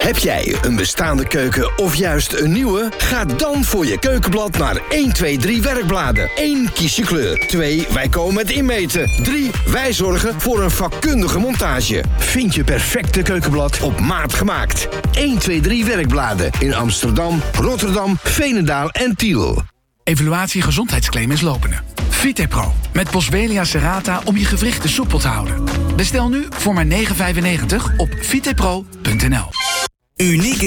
Heb jij een bestaande keuken of juist een nieuwe? Ga dan voor je keukenblad naar 1, 2, 3 Werkbladen. 1, kies je kleur. 2, wij komen met inmeten. 3, wij zorgen voor een vakkundige montage. Vind je perfecte keukenblad op maat gemaakt. 1, 2, 3 Werkbladen in Amsterdam, Rotterdam, Veenendaal en Tiel. Evaluatie gezondheidsclaim is lopende. Vitepro met Boswellia serrata om je gewrichten soepel te houden. Bestel nu voor maar €9,95 op vitepro.nl. Uniek